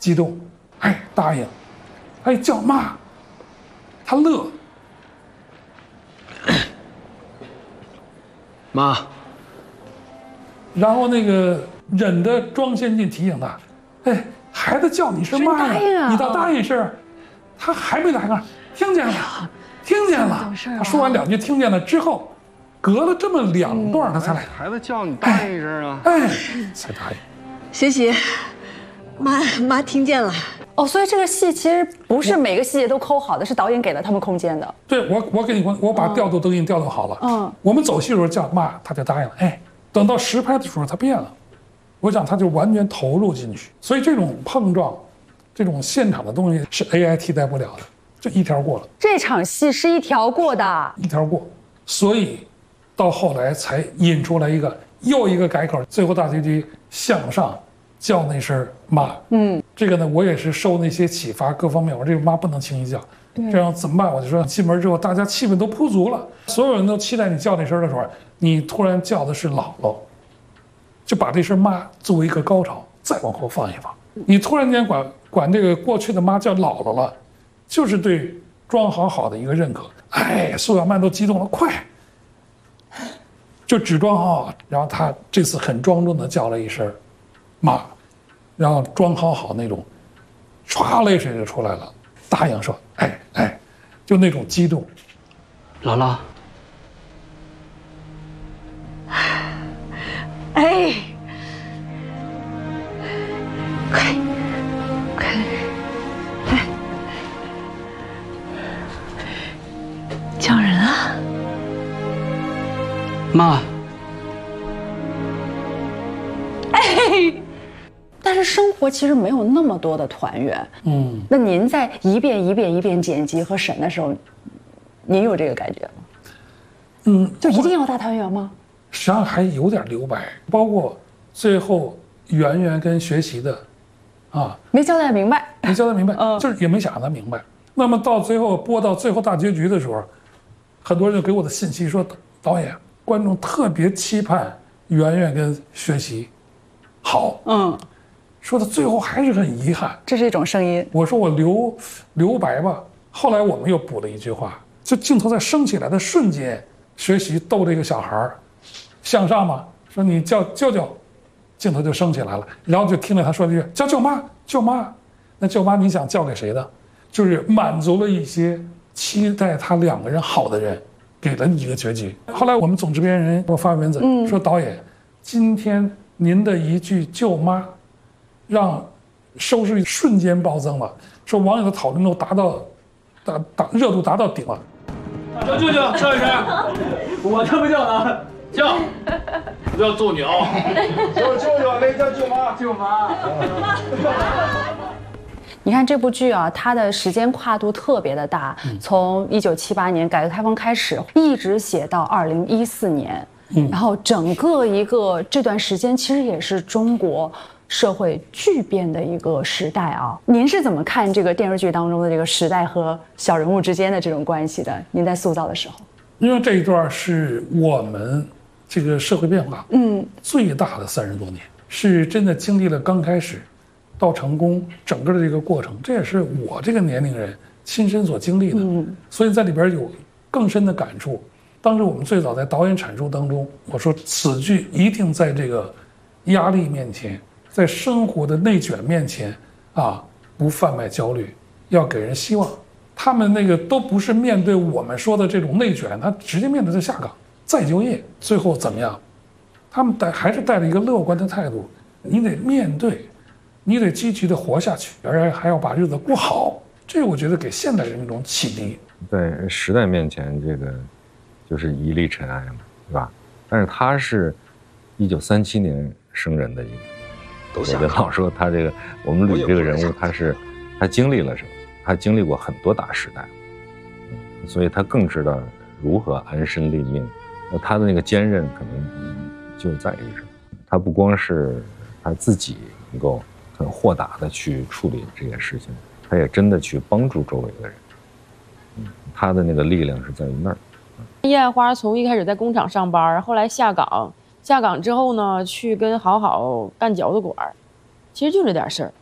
激动，哎，答应，哎，叫妈，他乐。 妈， 然后那个忍的庄先进提醒他，哎，孩子叫你是妈呀，你倒答应是。他还没答应，听见了，听见了。他说完2句听见了之后，隔了这么2段，他才来。 孩子叫你答应一声啊， 哎，才答应。 学习，妈听见了。 哦，所以这个戏其实不是每个细节都抠好的，是导演给了他们空间的。 对，我给你，我把调度都给你调度好了。我们走戏的时候叫妈，他就答应了。哎，等到实拍的时候他变了，我想他就完全投入进去。所以这种碰撞，这种现场的东西是 AI 替代不了的，就一条过了。 这场戏是一条过的， 一条过，所以到后来才引出来又一个改口，最后大结局向上叫那声妈。这个呢，我也是受那些启发，各方面，我这个妈不能轻易叫，这样怎么办？我就说进门之后，大家气氛都铺足了，所有人都期待你叫那声的时候，你突然叫的是姥姥，就把这声妈作为一个高潮，再往后放一放。你突然间管这个过去的妈叫姥姥了，就是对庄好好的一个认可。哎，苏小曼都激动了，快！就只装好，然后他这次很庄重的叫了一声妈，然后装好那种，唰泪水就出来了，答应说哎，就那种激动。 姥姥， 哎，快，来，叫人啊！ 妈。 但是生活其实没有那么多的团圆。那您在一遍一遍剪辑和审的时候，您有这个感觉吗？就一定要大团圆吗？ 实际上还有点留白，包括最后圆圆跟学习的， 没交代明白， 就是也没想让他明白。那么到最后播到最后大结局的时候，很多人就给我的信息说，导演，观众特别期盼圆圆跟学习好。说的最后还是很遗憾， 这是一种声音。我说我留白吧。后来我们又补了一句话，就镜头在升起来的瞬间，学习逗这个小孩向上嘛，说你叫舅舅，镜头就升起来了，然后就听着他说了一句叫舅妈，舅妈。那舅妈你想叫给谁的？就是满足了一些期待他2个人好的人，给了你一个结局。后来我们总制片人给我发文字说，导演，今天您的一句舅妈，让收视率瞬间暴增了，说网友的讨论度热度达到顶了。 叫舅舅，叫一声，我才不叫呢，叫，不叫揍你啊！ 叫舅舅，那叫舅妈， 舅妈。 你看这部剧啊，它的时间跨度特别的大，从1978年改革开放开始，一直写到2014年，然后整个这段时间其实也是中国社会巨变的一个时代啊。您是怎么看这个电视剧当中的这个时代和小人物之间的这种关系的？您在塑造的时候， 因为这一段是我们这个社会变化最大的30多年，是真的经历了刚开始到成功整个的这个过程，这也是我这个年龄人亲身所经历的，所以在里边有更深的感触。当时我们最早在导演阐述当中，我说此剧一定在这个压力面前，在生活的内卷面前不贩卖焦虑，要给人希望。他们那个都不是面对我们说的这种内卷，他直接面对着下岗再就业，最后怎么样？他们还是带着一个乐观的态度，你得面对，你得积极的活下去，而还要把日子过好。这我觉得给现代人一种启迪。 在时代面前，这个就是一粒尘埃嘛，对吧？但是他是1937年生人的一个，我就老说他这个我们吕这个人物，他经历了什么？他经历过很多大时代，所以他更知道如何安身立命。他的那个坚韧可能就在于什么？他不光是他自己能够很豁达的去处理这件事情，他也真的去帮助周围的人。他的那个力量是在于那儿。 叶爱花从一开始在工厂上班，后来下岗之后呢，去跟好好干嚼子馆，其实就这点事儿。